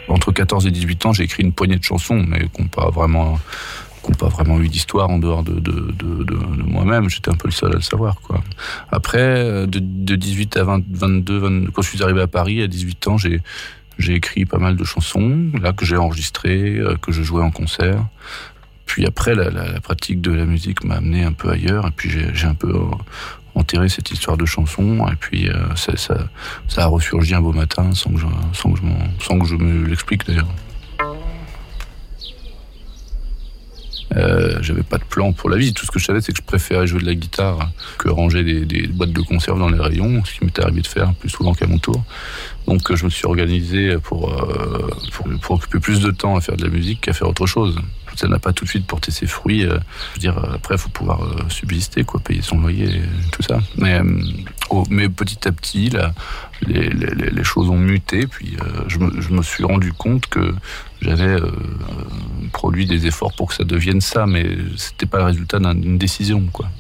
entre 14 et 18 ans, j'ai écrit une poignée de chansons, mais qui n'ont pas vraiment eu d'histoire en dehors de moi-même. J'étais un peu le seul à le savoir, quoi. Après, de 18 à 22, quand je suis arrivé à Paris, à 18 ans, j'ai écrit pas mal de chansons, là, que j'ai enregistrées, que je jouais en concert. Puis après, la pratique de la musique m'a amené un peu ailleurs, et puis j'ai un peu enterré cette histoire de chansons, et puis ça a ressurgi un beau matin, sans que je me l'explique d'ailleurs. J'avais pas de plan pour la vie. Tout ce que je savais, c'est que je préférais jouer de la guitare que ranger des boîtes de conserve dans les rayons, ce qui m'était arrivé de faire plus souvent qu'à mon tour. Donc je me suis organisé pour occuper plus de temps à faire de la musique qu'à faire autre chose. Ça n'a pas tout de suite porté ses fruits. Je veux dire, après, il faut pouvoir subsister, quoi, payer son loyer, et tout ça. Mais petit à petit, là, les choses ont muté. Puis je me suis rendu compte que j'avais produit des efforts pour que ça devienne ça, mais c'était pas le résultat d'une décision, quoi.